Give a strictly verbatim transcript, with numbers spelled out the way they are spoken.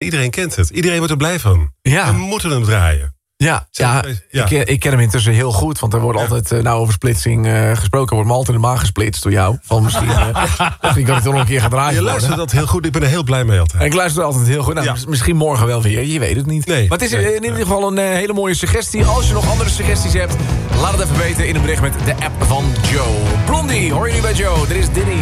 iedereen kent het. Iedereen wordt er blij van. Ja. We moeten hem draaien. Ja, ja, ja. Ik, ik ken hem intussen heel goed. Want er wordt ja. altijd uh, nou over splitsing uh, gesproken. Er wordt me altijd in de maag gesplitst door jou. Van misschien, uh, misschien kan ik toch nog een keer gaan draaien. Je luistert dat heel goed. Ik ben er heel blij mee altijd. En ik luister altijd heel goed. Nou, ja. Misschien morgen wel weer. Je weet het niet. Nee, maar het is nee, in ieder geval een uh, hele mooie suggestie. Als je nog andere suggesties hebt, laat het even weten in een bericht met de app van Joe. Blondie, hoor je nu bij Joe. Er is Diddy.